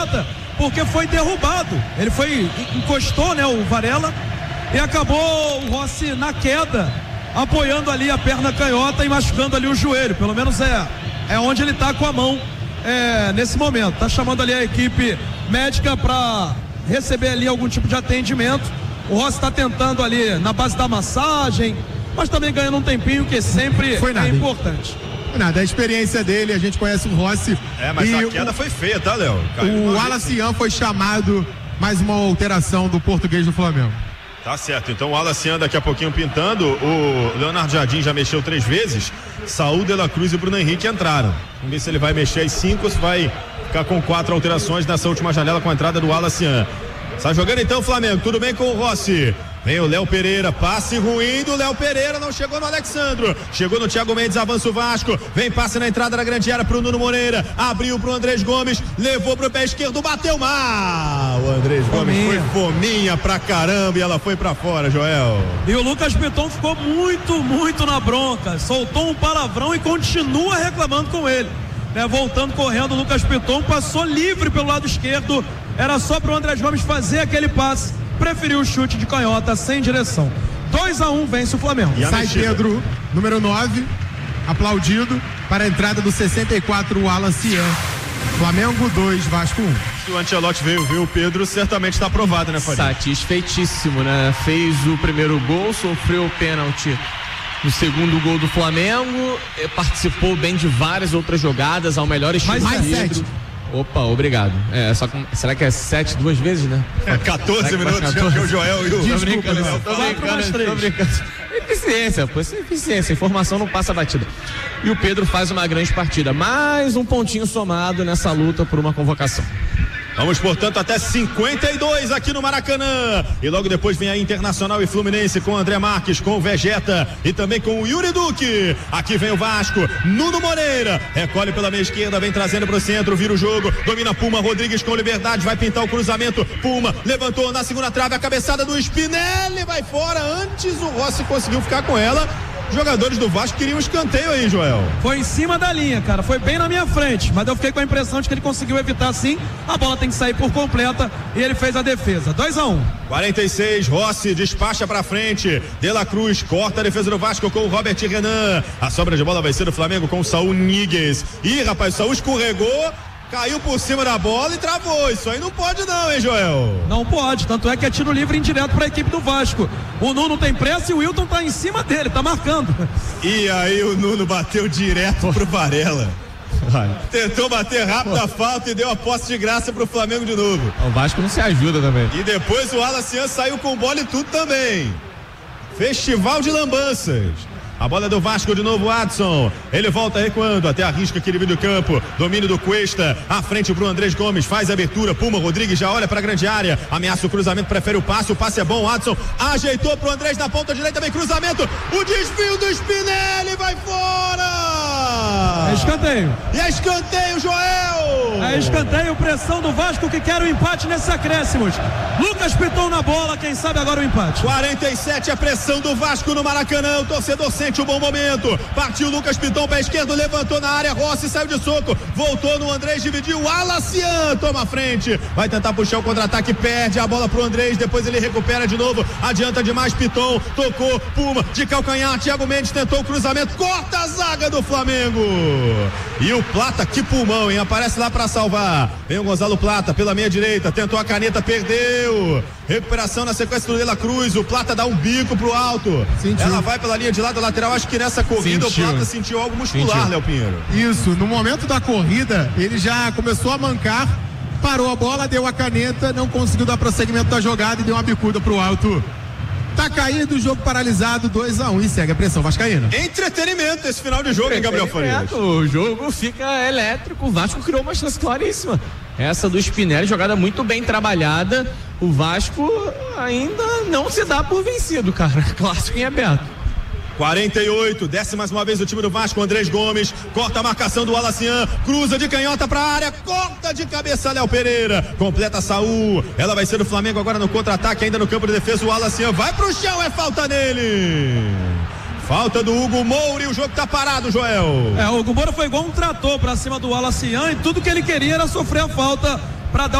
porque foi derrubado. Ele encostou, né, o Varela, e acabou o Rossi na queda, apoiando ali a perna canhota e machucando ali o joelho. Pelo menos é onde ele tá com a mão nesse momento. Tá chamando ali a equipe médica para receber ali algum tipo de atendimento. O Rossi tá tentando ali na base da massagem, mas também ganhando um tempinho, que sempre é importante. Nada, a experiência dele, a gente conhece o Rossi. Mas a queda foi feia, tá, Léo? O Alacian foi chamado, mais uma alteração do português do Flamengo. Tá certo, então o Alacian daqui a pouquinho pintando, o Leonardo Jardim já mexeu 3 vezes, Saúl, De La Cruz e Bruno Henrique entraram. Vamos ver se ele vai mexer as 5 ou se vai ficar com 4 alterações nessa última janela com a entrada do Alacian. Está jogando então o Flamengo, tudo bem com o Rossi. Vem o Léo Pereira, passe ruim do Léo Pereira, não chegou no Alexandro, chegou no Thiago Mendes, avança o Vasco, vem passe na entrada da grande área pro Nuno Moreira, abriu pro Andrés Gomes, levou pro pé esquerdo, bateu mal, o Andrés Gomes foi fominha pra caramba e ela foi pra fora, Joel. E o Lucas Piton ficou muito na bronca, soltou um palavrão e continua reclamando com ele, né? Voltando correndo, o Lucas Piton passou livre pelo lado esquerdo, era só pro Andrés Gomes fazer aquele passe, preferiu o chute de canhota sem direção. 2-1, vence o Flamengo. Sai Pedro, número 9, aplaudido para a entrada do 64, o Alacian. Flamengo 2, Vasco 1. Se o Ancelotti veio ver o Pedro, certamente está aprovado, né, Faria? Satisfeitíssimo, né? Fez o primeiro gol, sofreu o pênalti no segundo gol do Flamengo, participou bem de várias outras jogadas, ao melhor estilo. Mais 7. Opa, obrigado. Será que é 7 2 vezes, né? 14 minutos, que o Joel e o... Tô brincando. Eficiência, informação não passa batida. E o Pedro faz uma grande partida, mais um pontinho somado nessa luta por uma convocação. Vamos, portanto, até 52 aqui no Maracanã. E logo depois vem a Internacional e Fluminense com o André Marques, com o Vegeta e também com o Yuri Duque. Aqui vem o Vasco, Nuno Moreira, recolhe pela meia esquerda, vem trazendo pro centro, vira o jogo, domina Puma, Rodrigues com liberdade, vai pintar o cruzamento, Puma levantou na segunda trave, a cabeçada do Spinelli vai fora, antes o Rossi conseguiu ficar com ela. Jogadores do Vasco queriam um escanteio aí, Joel. Foi em cima da linha, cara, foi bem na minha frente, mas eu fiquei com a impressão de que ele conseguiu evitar sim, a bola tem que sair por completa e ele fez a defesa. 2-1. 46, Rossi despacha pra frente, De La Cruz corta a defesa do Vasco com o Robert Renan, a sobra de bola vai ser do Flamengo com o Saúl Níguez. Ih, rapaz, o Saúl escorregou, caiu por cima da bola e travou. Isso aí não pode não, hein, Joel? Não pode, tanto é que é tiro livre indireto para a equipe do Vasco. O Nuno tem pressa e o Wilton tá em cima dele, tá marcando. E aí o Nuno bateu direto pro Varela. Tentou bater rápido a falta e deu a posse de graça pro Flamengo de novo. O Vasco não se ajuda também. E depois o Alacian saiu com bola e tudo também. Festival de lambanças. A bola é do Vasco de novo, Adson. Ele volta recuando até a risca aqui no meio do campo. Domínio do Cuesta. À frente pro Andrés Gomes. Faz a abertura. Puma Rodrigues já olha pra grande área. Ameaça o cruzamento, prefere o passe. O passe é bom. Adson ajeitou pro Andrés na ponta direita. Vem cruzamento. O desvio do Spinelli vai fora. É escanteio. E é escanteio, Joel. É escanteio, pressão do Vasco que quer o empate nesses acréscimos. Lucas Piton na bola, quem sabe agora o empate. 47, a pressão do Vasco no Maracanã. O torcedor sente o bom momento. Partiu Lucas Piton, pé esquerdo, levantou na área. Rossi saiu de soco, voltou no Andrés, dividiu. Alacian toma a frente, vai tentar puxar o contra-ataque, perde a bola pro Andrés, depois ele recupera de novo, adianta demais Piton, tocou, Puma de calcanhar, Thiago Mendes tentou o cruzamento, corta a zaga do Flamengo. E o Plata, que pulmão, hein? Aparece lá pra salvar. Vem o Gonzalo Plata pela meia direita, tentou a caneta, perdeu. Recuperação na sequência do De La Cruz, o Plata dá um bico pro alto. Sentiu. Ela vai pela linha de lado lateral, acho que nessa corrida o Plata sentiu algo muscular, Léo Pinheiro. Isso, no momento da corrida, ele já começou a mancar, parou a bola, deu a caneta, não conseguiu dar prosseguimento da jogada e deu uma bicuda pro alto. Tá caído, o jogo paralisado, 2-1 e segue a pressão vascaína. Entretenimento esse final de jogo, hein, Gabriel Farias? O jogo fica elétrico, o Vasco criou uma chance claríssima. Essa do Spinelli, jogada muito bem trabalhada. O Vasco ainda não se dá por vencido, cara. Clássico em aberto. 48, desce mais uma vez o time do Vasco, Andrés Gomes, corta a marcação do Alacian, cruza de canhota pra área, corta de cabeça Léo Pereira, completa Saúl, ela vai ser do Flamengo agora no contra-ataque, ainda no campo de defesa, o Alacian vai pro chão, é falta nele. Falta do Hugo Moura e o jogo tá parado, Joel. O Hugo Moura foi igual um trator pra cima do Alacian e tudo que ele queria era sofrer a falta para dar